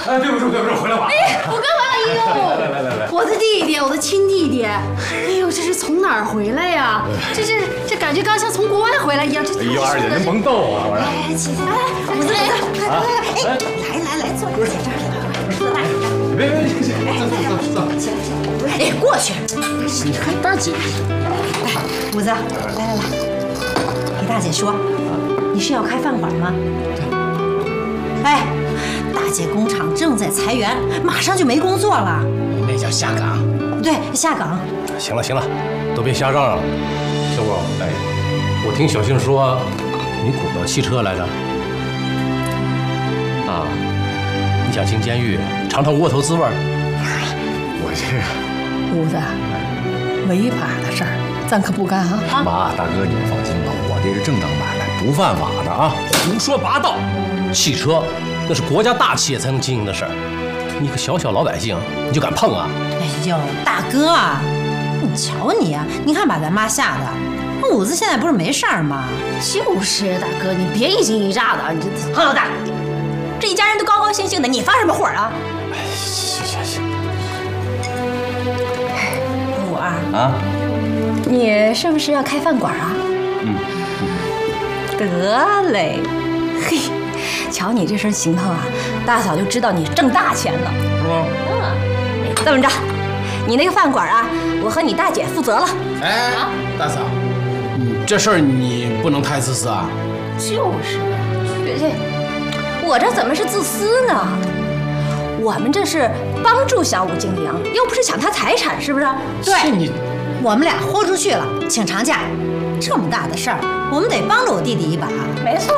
哎，对不住，回来晚了。 哎，我干嘛？哎呦，来，我的弟弟，我的亲弟弟，哎呦，这是从哪儿回来呀？这感觉刚像从国外回来一样。这哎呦，二姐您甭逗我，我说。 哎，起来，我这来，坐这儿，坐那儿。别，走，哎，过去。 你看大姐。 哎，五子，来，给大姐说，你是要开饭馆吗？哎，大姐工厂正在裁员，马上就没工作了。 那叫下岗。 对，下岗。 行了，都别瞎嚷嚷了。小果，哎，我听小杏说，你鼓捣汽车来着。啊，你想进监狱尝尝窝头滋味？ 我这五子，违法的事儿咱可不干啊！ 妈，大哥你们放心吧，我这是正当买卖，不犯法的啊！ 胡说八道！汽车那是国家大企业才能经营的事儿，你个小老百姓你就敢碰啊？ 哎呦，大哥啊，你瞧你啊，你看把咱妈吓的。五子现在不是没事儿吗？ 就是大哥，你别一惊一乍的，你这胖老大，这一家人都高高兴兴的，你发什么火啊？ 哎，行。 五儿啊， 你是不是要开饭馆啊？ 得嘞，嘿，瞧你这身行头啊，大嫂就知道你挣大钱了， 是吗？ 这么着，你那个饭馆啊，我和你大姐负责了。 哎，大嫂，这事儿你不能太自私啊。 就是，我这怎么是自私呢？我们这是帮助小武经营，又不是抢他财产，是不是？对， 你， 我们俩豁出去了，请长假，这么大的事儿，我们得帮着我弟弟一把。没错。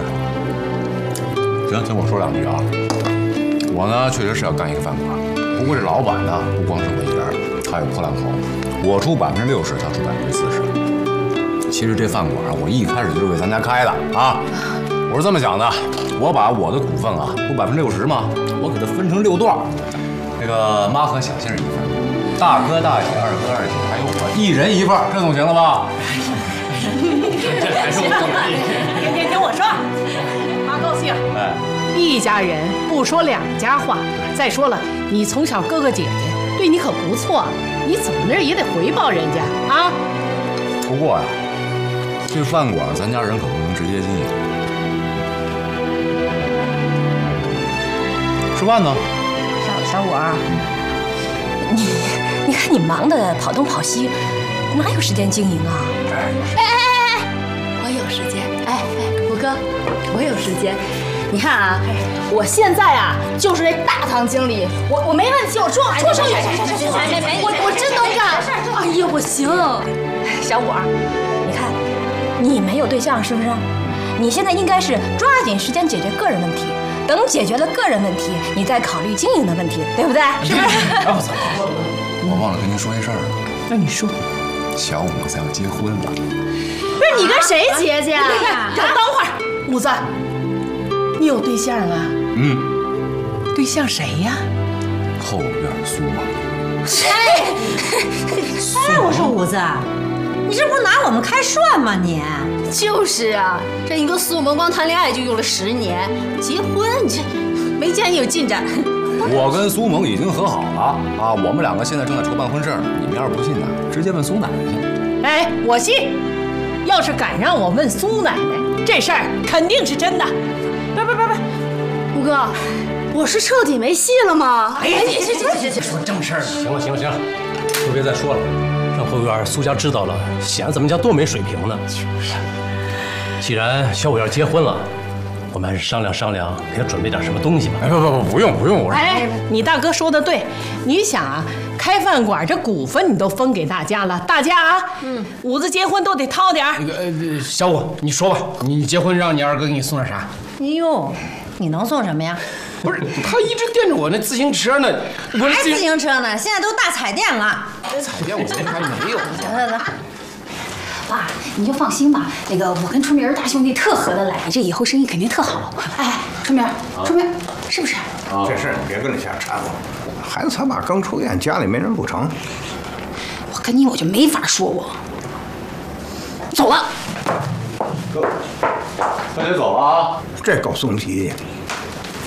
行，听我说两句啊。我呢，确实是要干一个饭馆，不过这老板呢，不光是我一人，他有破烂口，我出60%，他出40%。其实这饭馆我一开始就是为咱家开的啊。我是这么想的，我把我的股份啊，不60%吗？我给它分成6段，那个妈和小杏一份，大哥大姐、二哥二姐还有我1人1份，这总行了吧？ 这还是我更满意。 听我说， 妈高兴。 哎， 一家人不说两家话。再说了，你从小哥哥姐姐对你可不错，你怎么着也得回报人家啊。 不过呀，这饭馆咱家人可不能直接经营。吃饭呢？ 小五儿，你看你忙得跑东跑西，哪有时间经营啊？ 哎，我有时间。哎，五哥，我有时间。你看啊，我现在啊就是那大堂经理，我没问题，我说我真能干。哎呀，我行。 小五儿，你看你没有对象是不是？你现在应该是抓紧时间解决个人问题。等解决了个人问题，你再考虑经营的问题，对不对？是不是？ 我忘了跟您说一事儿了。 那你说， 小五子要结婚了。 不是你跟谁结去啊？等会儿，五子，你有对象啊？对象谁呀？ 后院苏萌。 哎，我说五子，你这不是拿我们开涮吗你？ 就是啊，这你跟苏萌光谈恋爱就用了10年，结婚你这没见你有进展。 我跟苏萌已经和好了啊，我们2个现在正在筹办婚事呢。你们要是不信呢，直接问苏奶奶去。 哎，我信。要是敢让我问苏奶奶，这事儿肯定是真的。不，五哥，我是彻底没戏了吗？ 哎呀，这说正事儿呢。 行了，都别再说了。让后院苏家知道了，显得咱们家多没水平呢。既然小五要结婚了，我们还是商量，给他准备点什么东西吧。 哎，不用，我说。 哎，你大哥说的对，你想啊，开饭馆这股份你都分给大家了，大家啊，五子结婚都得掏点儿。 那个小五，你说吧，你结婚让你二哥给你送点啥？ 哎呦，你能送什么呀？ 不是，他一直惦着我那自行车呢，不是还自行车呢？现在都大彩电了。 彩电我这还没有。 得。 爸，你就放心吧，那个我跟春明大兄弟特合得来，你这以后生意肯定特好。哎，春明，是不是？ 这事你别跟着瞎掺和，孩子他爸刚出院，家里没人不成。 我跟你我就没法说我。走了。 哥，快点走啊！ 这够松皮。